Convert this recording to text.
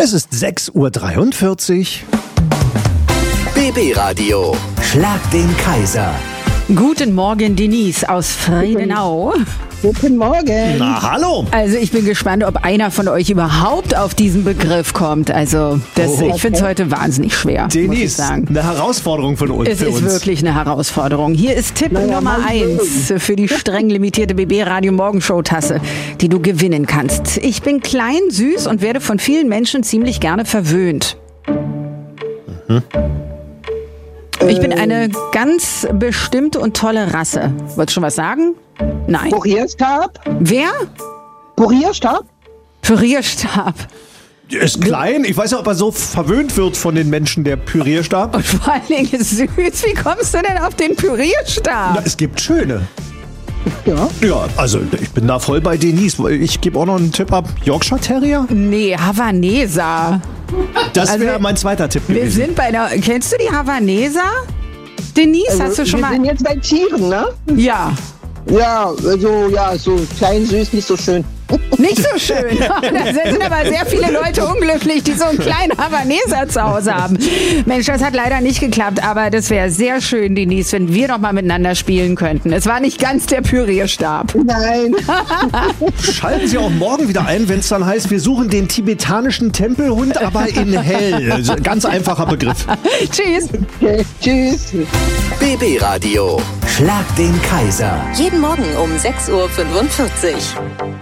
Es ist 6:43 Uhr. BB Radio. Schlag den Kaiser. Guten Morgen, Denise aus Friedenau. Guten Morgen. Na, hallo. Also ich bin gespannt, ob einer von euch überhaupt auf diesen Begriff kommt. Also ich finde es heute wahnsinnig schwer, muss ich Denise, sagen. eine Herausforderung von uns. Es ist wirklich eine Herausforderung. Hier ist Tipp Nummer 1 für die streng limitierte BB Radio Morgenshow Tasse, die du gewinnen kannst. Ich bin klein, süß und werde von vielen Menschen ziemlich gerne verwöhnt. Ich bin eine ganz bestimmte und tolle Rasse. Wolltest du schon was sagen? Nein. Pürierstab? Wer? Pürierstab? Pürierstab. Ist klein. Ich weiß nicht, ob er so verwöhnt wird von den Menschen, der Pürierstab. Und vor allen Dingen ist süß. Wie kommst du denn auf den Pürierstab? Na, es gibt schöne. Ja. Ja, also ich bin da voll bei Denise. Ich gebe auch noch einen Tipp ab. Yorkshire Terrier? Nee, Havaneser. Das wäre Also, mein zweiter Tipp Wir gewesen. sind bei einer... Kennst du die Havaneser? Denise, hast du schon Wir mal... sind jetzt bei Tieren, ne? Ja. Ja, so klein, süß, nicht so schön. Nicht so schön. Da sind aber sehr viele Leute unglücklich, die so einen kleinen Havaneser zu Hause haben. Mensch, das hat leider nicht geklappt, aber das wäre sehr schön, Denise, wenn wir noch mal miteinander spielen könnten. Es war nicht ganz der Pürierstab. Nein. Schalten Sie auch morgen wieder ein, wenn es dann heißt, wir suchen den tibetanischen Tempelhund, aber in hell. Also, ganz einfacher Begriff. Tschüss. Okay, tschüss. BB Radio. Schlag den Kaiser. Jeden Morgen um 6:45 Uhr.